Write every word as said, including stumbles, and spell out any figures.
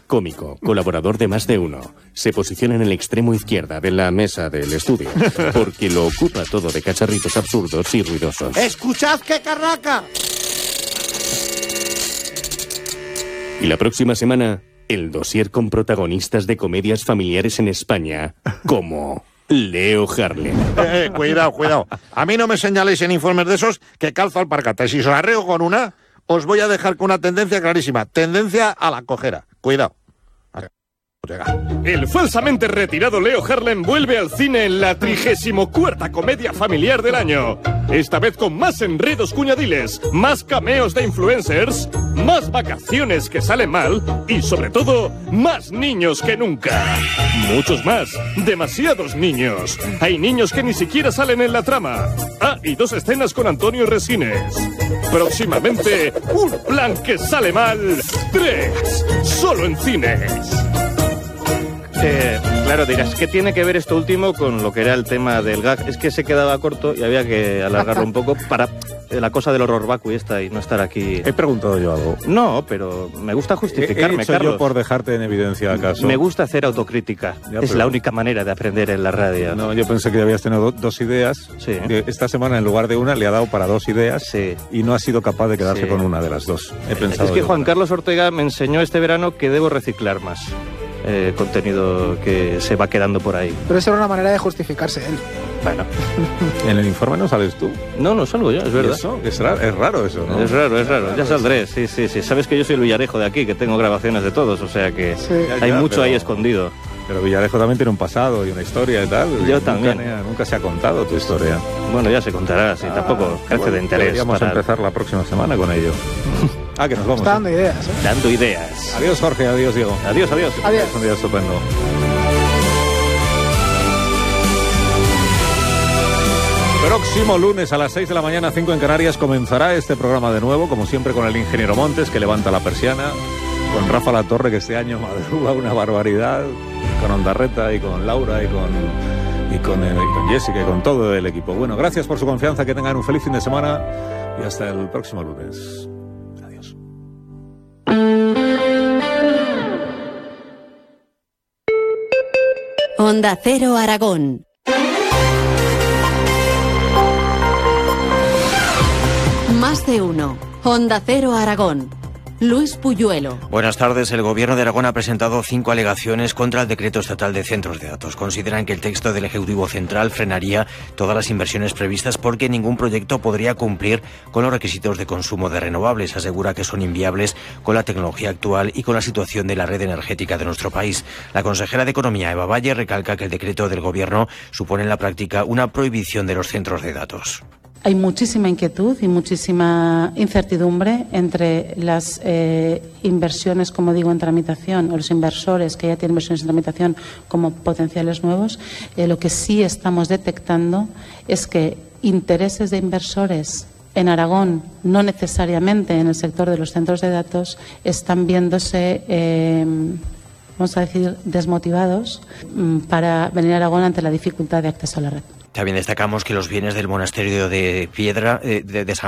Cómico, colaborador de Más de Uno. Se posiciona en el extremo izquierda de la mesa del estudio, porque lo ocupa todo de cacharritos absurdos y ruidosos. ¡Escuchad qué carraca! Y la próxima semana, el dossier con protagonistas de comedias familiares en España, como Leo Harlem. Eh, eh, cuidado, cuidado. A mí no me señaléis en informes de esos que calzo alpargatas. Si os arreo con una, os voy a dejar con una tendencia clarísima. Tendencia a la cojera. Cuidado. El falsamente retirado Leo Harlem vuelve al cine en la trigésimo cuarta comedia familiar del año. Esta vez con más enredos cuñadiles, más cameos de influencers, más vacaciones que salen mal y, sobre todo, más niños que nunca. Muchos más. Demasiados niños. Hay niños que ni siquiera salen en la trama. Ah, y dos escenas con Antonio Resines. Próximamente, un plan que sale mal. Tres. Solo en cines. Eh, claro, dirás, ¿qué tiene que ver esto último con lo que era el tema del gag? Es que se quedaba corto y había que alargarlo un poco para eh, la cosa del horror vacui esta y no estar aquí. He preguntado yo algo. No, pero me gusta justificarme, he hecho Carlos. yo por dejarte en evidencia acaso. Me gusta hacer autocrítica. Ya, es pero... la única manera de aprender en la radio. No, yo pensé que habías tenido do dos ideas. Sí. Que esta semana, en lugar de una, le ha dado para dos ideas. Sí. Y no ha sido capaz de quedarse Sí. con una de las dos. He pensado es que yo. Juan Carlos Ortega me enseñó este verano que debo reciclar más. Eh, contenido que se va quedando por ahí. Pero esa era una manera de justificarse él. Bueno. En el informe no sales tú. No, no salgo yo, es verdad. ¿Eso? Es raro, es raro eso, ¿no? Es raro, es raro. Ya saldré, sí, sí, sí. Sabes que yo soy el Villarejo de aquí, que tengo grabaciones de todos, o sea que Sí. Ya, hay ya, mucho pero- ahí escondido. Pero Villarejo también tiene un pasado y una historia y tal. Yo y también. Nunca, nunca se ha contado tu historia. Bueno, ya se contará, sí, tampoco Ah, crece bueno, de interés. Deberíamos para- empezar la próxima semana con ello. Ah, que nos vamos. Está ¿eh? dando ideas, ¿eh? Dando ideas. Adiós, Jorge. Adiós, Diego. Adiós, adiós. Adiós. Es un día estupendo. Próximo lunes a las seis de la mañana, cinco en Canarias, comenzará este programa de nuevo, como siempre con el ingeniero Montes, que levanta la persiana, con Rafa Latorre, que este año madruga una barbaridad, con Ondarreta y con Laura y con, y con, eh, y con Jessica y con todo el equipo. Bueno, gracias por su confianza, que tengan un feliz fin de semana y hasta el próximo lunes. Adiós. Onda Cero Aragón. Más de uno. Onda Cero Aragón. Luis Puyuelo. Buenas tardes. El Gobierno de Aragón ha presentado cinco alegaciones contra el decreto estatal de centros de datos. Consideran que el texto del Ejecutivo Central frenaría todas las inversiones previstas porque ningún proyecto podría cumplir con los requisitos de consumo de renovables. Asegura que son inviables con la tecnología actual y con la situación de la red energética de nuestro país. La consejera de Economía, Eva Valle, recalca que el decreto del Gobierno supone en la práctica una prohibición de los centros de datos. Hay muchísima inquietud y muchísima incertidumbre entre las eh, inversiones, como digo, en tramitación, o los inversores que ya tienen inversiones en tramitación como potenciales nuevos. Eh, lo que sí estamos detectando es que intereses de inversores en Aragón, no necesariamente en el sector de los centros de datos, están viéndose, eh, vamos a decir, desmotivados mm, para venir a Aragón ante la dificultad de acceso a la red. También destacamos que los bienes del monasterio de Piedra, eh, de, de San